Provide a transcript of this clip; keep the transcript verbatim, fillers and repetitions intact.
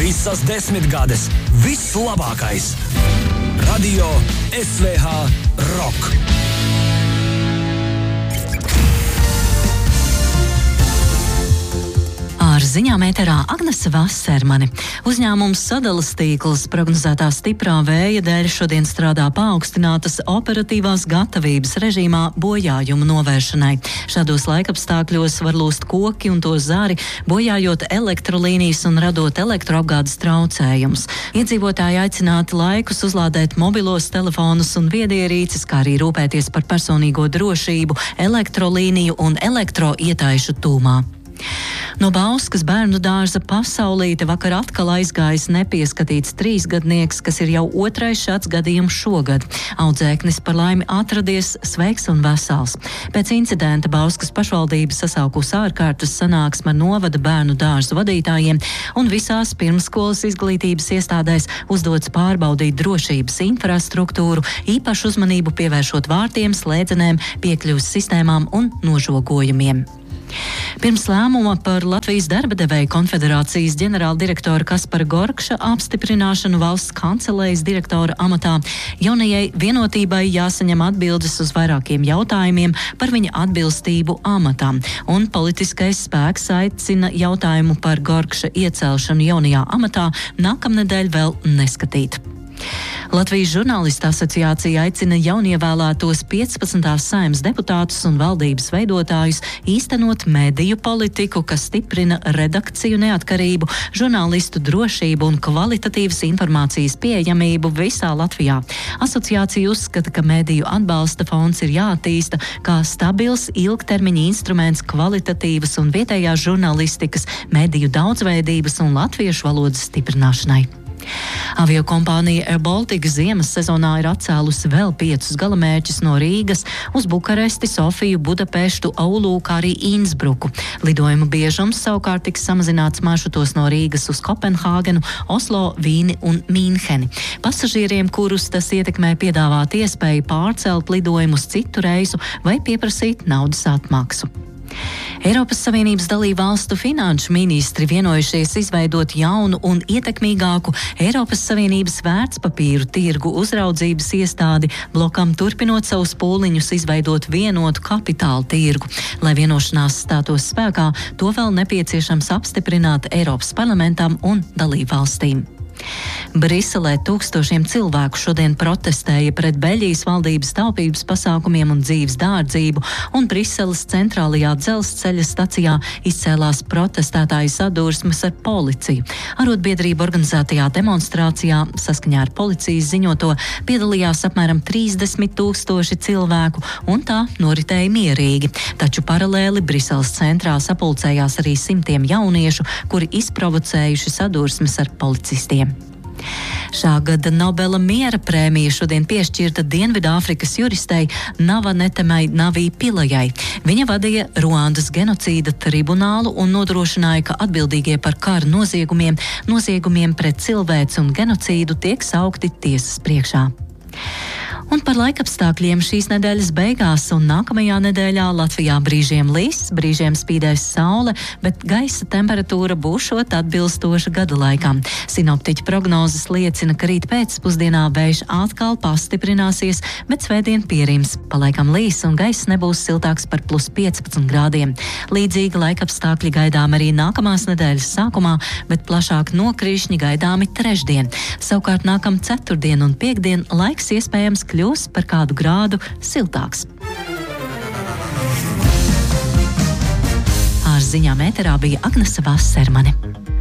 Visas desmitgades, viss labākais. Radio S V H Rock. Ar ziņām ēterā Agnese Vasermane. Uzņēmums Sadalas tīkls prognozētā stiprā vēja dēļ šodien strādā paaugstinātas operatīvās gatavības režīmā bojājumu novēršanai. Šādos laikapstākļos var lūst koki un to zari, bojājot elektrolīnijas un radot elektroapgādes traucējumus. Iedzīvotāji aicināti laikus uzlādēt mobilos telefonus un viedierīces, kā arī rūpēties par personīgo drošību, elektrolīniju un elektroietaišu tūmā. No Bauskas bērnu dārza Pasaulīte vakar atkal aizgājis nepieskatīts trīsgadnieks, kas ir jau otrais šāds gadījums šogad. Audzēknis par laimi atradies sveiks un vesels. Pēc incidenta Bauskas pašvaldība sasaukusi ārkārtas sanāksmi ar novada bērnu dārzu vadītājiem un visās pirmsskolas izglītības iestādēs uzdots pārbaudīt drošības infrastruktūru, īpašu uzmanību pievēršot vārtiem, slēdzenēm, piekļuves sistēmām un nožogojumiem. Pirms lēmuma par Latvijas darba devēju konfederācijas ģenerāldirektora Kaspara Gorkša apstiprināšanu valsts kancelējas direktora amatā, jaunajai vienotībai jāsaņem atbildes uz vairākiem jautājumiem par viņa atbilstību amatam, un politiskais spēks aicina jautājumu par Gorkša iecelšanu jaunajā amatā nākamnedēļ vēl neskatīt. Latvijas žurnālistu asociācija aicina jaunievēlētos piecpadsmitās Saeimas deputātus un valdības veidotājus īstenot mediju politiku, kas stiprina redakciju neatkarību, žurnālistu drošību un kvalitatīvas informācijas pieejamību visā Latvijā. Asociācija uzskata, ka mediju atbalsta fonds ir jāattīsta kā stabils ilgtermiņa instruments kvalitatīvas un vietējās žurnālistikas, mediju daudzveidības un latviešu valodas stiprināšanai. Aviokompānija Air Baltica ziemas sezonā ir atcēlusi vēl piecus galamērķus no Rīgas uz Bukaresti, Sofiju, Budapeštu, Aulu, kā arī Innsbruku. Lidojuma biežums savukārt tiks samazināts maršrutos no Rīgas uz Kopenhāgenu, Oslo, Vīni un Mīnheni. Pasažieriem, kurus tas ietekmē, piedāvāt iespēju pārcelt lidojumu uz citu reisu vai pieprasīt naudas atmaksu. Eiropas Savienības dalību valstu finanšu ministri vienojušies izveidot jaunu un ietekmīgāku Eiropas Savienības vērtspapīru tirgu uzraudzības iestādi, blokam turpinot savus pūliņus izveidot vienotu kapitāla tirgu. Lai vienošanās stātos spēkā, to vēl nepieciešams apstiprināt Eiropas parlamentam un dalību valstīm. Briselē tūkstošiem cilvēku šodien protestēja pret Beļģijas valdības taupības pasākumiem un dzīves dārdzību, un Briseles centrālajā dzelzceļa stacijā izcēlās protestētāju sadursmes ar policiju. Arotbiedrību organizētajā demonstrācijā, saskaņā ar policijas ziņoto, piedalījās apmēram trīsdesmit tūkstoši cilvēku, un tā noritēja mierīgi. Taču paralēli Briseles centrā sapulcējās arī simtiem jauniešu, kuri izprovocējuši sadursmes ar policistiem. Šā gada Nobela miera prēmija šodien piešķirta Dienvidāfrikas juristei Navanetemai Navī Pilajai. Viņa vadīja Ruandas genocīda tribunālu un nodrošināja, ka atbildīgie par kara noziegumiem, noziegumiem pret cilvēci un genocīdu tiek saukti tiesas priekšā. Un par laikapstākļiem šīs nedēļas beigās un nākamajā nedēļā Latvijā brīžiem lis, brīžiem spīdēs saule, bet gaisa temperatūra būšot atbilstoša gada laikam. Sinoptiķi prognozes liecina, ka rīt pēcpusdienā vējš atkal pastiprināsies, bet svētdien pierims. Palaikam līs un gaiss nebūs siltāks par plus piecpadsmit grādiem. Līdzīgi laikapstākļi gaidām arī nākamās nedēļas sākumā, bet plašāk nokrišņi gaidāmi trešdien. Savukārt nākam ceturtdien un piekdien laiks iespējams kļūs par kādu grādu siltāks. Ar ziņām ēterā bija Agnese Vasermane.